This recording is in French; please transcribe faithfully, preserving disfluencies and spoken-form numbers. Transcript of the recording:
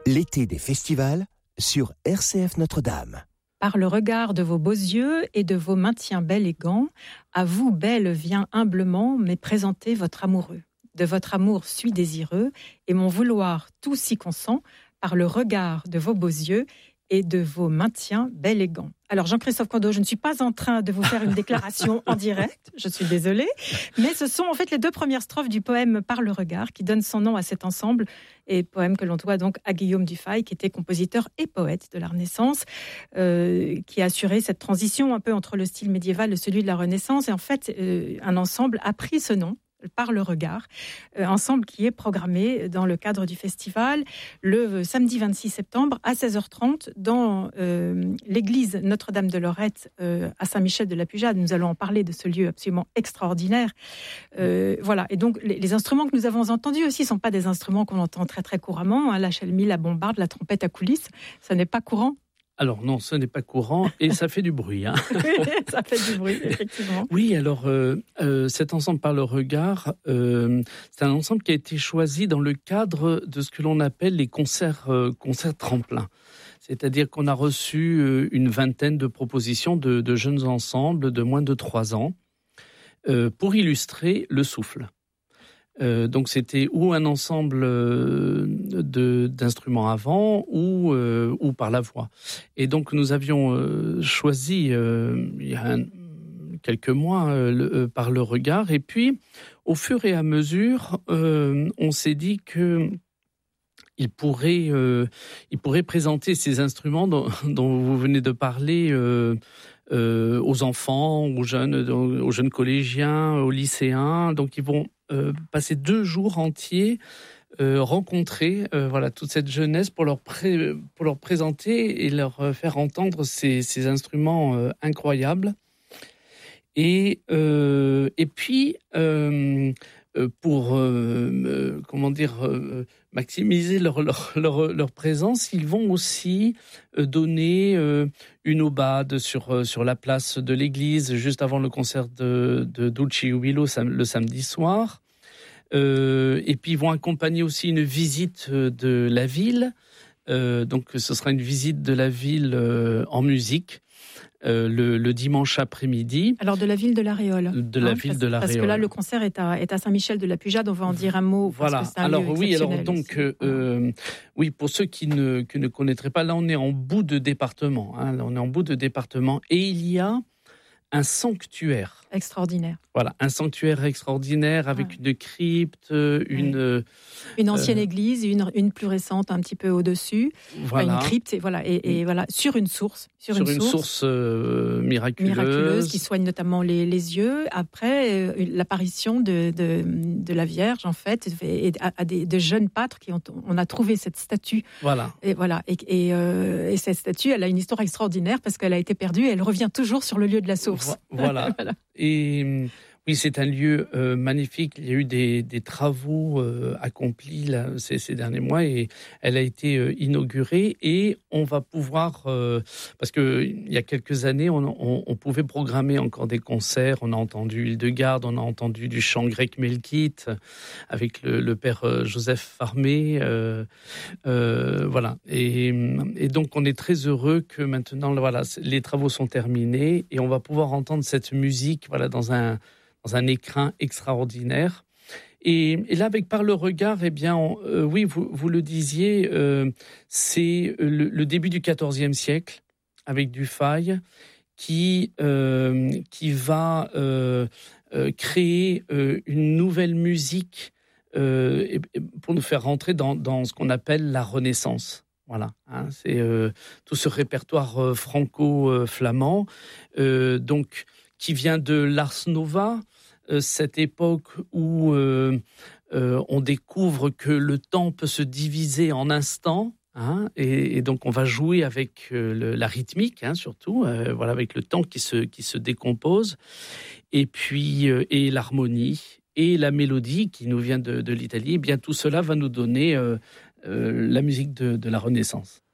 L'été des festivals sur R C F Notre-Dame. Par le regard de vos beaux yeux et de vos maintiens bel et gants, à vous, belle, vient humblement mais présenter votre amoureux. De votre amour suis désireux, et mon vouloir tout s'y consent, par le regard de vos beaux yeux et de vos maintiens bel et gants. Alors Jean-Christophe Condo, je ne suis pas en train de vous faire une déclaration en direct, je suis désolée, mais ce sont en fait les deux premières strophes du poème Par le regard qui donnent son nom à cet ensemble, et poème que l'on doit donc à Guillaume Dufay, qui était compositeur et poète de la Renaissance, euh, qui a assuré cette transition un peu entre le style médiéval et celui de la Renaissance, et en fait euh, un ensemble a pris ce nom Par le regard, euh, ensemble qui est programmé dans le cadre du festival le samedi vingt-six septembre à seize heures trente dans euh, l'église Notre-Dame de Lorette euh, à Saint-Michel-de-la-Pujade. Nous allons en parler de ce lieu absolument extraordinaire. Euh, voilà. Et donc les, les instruments que nous avons entendus aussi ne sont pas des instruments qu'on entend très très couramment, hein, la chelmie, la bombarde, la trompette à coulisses, ça n'est pas courant. Alors non, ce n'est pas courant et ça fait du bruit. Hein. Oui, ça fait du bruit, effectivement. Oui, alors euh, euh, cet ensemble Par le regard, euh, c'est un ensemble qui a été choisi dans le cadre de ce que l'on appelle les concerts, euh, concerts tremplins. C'est-à-dire qu'on a reçu euh, une vingtaine de propositions de, de jeunes ensembles de moins de trois ans euh, pour illustrer le souffle. Euh, donc c'était ou un ensemble euh, de, d'instruments à vent ou, euh, ou par la voix. Et donc nous avions euh, choisi euh, il y a un, quelques mois euh, le, euh, Par le regard. Et puis au fur et à mesure, euh, on s'est dit que il pourrait, euh, il pourrait présenter ces instruments dont, dont vous venez de parler euh, euh, aux enfants, aux jeunes, aux jeunes collégiens, aux lycéens. Donc ils vont euh, passer deux jours entiers euh, rencontrer euh, voilà toute cette jeunesse pour leur pré- pour leur présenter et leur faire entendre ces, ces instruments euh, incroyables. Et euh, et puis euh, pour euh, euh, comment dire euh, maximiser leur, leur leur leur présence, ils vont aussi donner euh, une aubade sur euh, sur la place de l'église juste avant le concert de de Dulci Jubilo le samedi soir. Euh, et puis ils vont accompagner aussi une visite de la ville. Euh, donc ce sera une visite de la ville euh, en musique. Euh, le, le dimanche après-midi. Alors de la ville de La Réole. De la hein, ville parce, de La Réole. Parce que là, le concert est à, est à Saint-Michel-de-la-Pujade. On va en dire un mot. Voilà. Parce que c'est un alors lieu oui, alors donc, euh, euh, oui, pour ceux qui ne, qui ne connaîtraient pas, là on est en bout de département. Hein, là on est en bout de département et il y a un sanctuaire. Extraordinaire. Voilà, un sanctuaire extraordinaire avec ouais. une crypte, une... Ouais. Une ancienne euh, église, une, une plus récente un petit peu au-dessus. Voilà. Enfin, une crypte, et voilà, et, et voilà, sur une source. Sur, sur une, une source, source euh, miraculeuse. Miraculeuse, qui soigne notamment les, les yeux. Après, euh, l'apparition de, de, de la Vierge, en fait, et à, à des de jeunes pâtres qui ont... On a trouvé cette statue. Voilà. Et, voilà, et, et, euh, et cette statue, elle a une histoire extraordinaire parce qu'elle a été perdue et elle revient toujours sur le lieu de la source. Voilà. voilà. Et oui, c'est un lieu euh, magnifique. Il y a eu des, des travaux euh, accomplis là, ces, ces derniers mois et elle a été euh, inaugurée. Et on va pouvoir, euh, parce qu'il y a quelques années, on, on, on pouvait programmer encore des concerts. On a entendu Hildegarde, on a entendu du chant grec melkite avec le, le père Joseph Farmé. Euh, euh, voilà. Et, et donc, on est très heureux que maintenant, voilà, les travaux sont terminés et on va pouvoir entendre cette musique, voilà, dans un dans un écrin extraordinaire. Et, et là, avec Par le regard, eh bien, on, euh, oui, vous, vous le disiez, euh, c'est le, le début du quatorzième siècle, avec Dufay, qui, euh, qui va euh, euh, créer euh, une nouvelle musique euh, et, et pour nous faire rentrer dans, dans ce qu'on appelle la Renaissance. Voilà, hein, c'est euh, tout ce répertoire euh, franco-flamand, euh, donc qui vient de l'Ars Nova, euh, cette époque où euh, euh, on découvre que le temps peut se diviser en instants, hein, et, et donc on va jouer avec euh, le, la rythmique, hein, surtout, euh, voilà, avec le temps qui se qui se décompose, et puis euh, et l'harmonie et la mélodie qui nous vient de, de l'Italie. Eh bien tout cela va nous donner euh, euh, la musique de, de la Renaissance.